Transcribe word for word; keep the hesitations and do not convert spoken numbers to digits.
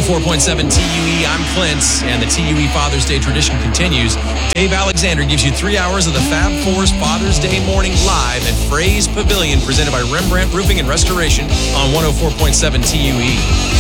oh four point seven T U E, I'm Clint, and the T U E Father's Day tradition continues. Dave Alexander gives you three hours of the Fab Four's Father's Day morning live at Fray's Pavilion, presented by Rembrandt Roofing and Restoration on one oh four point seven T U E.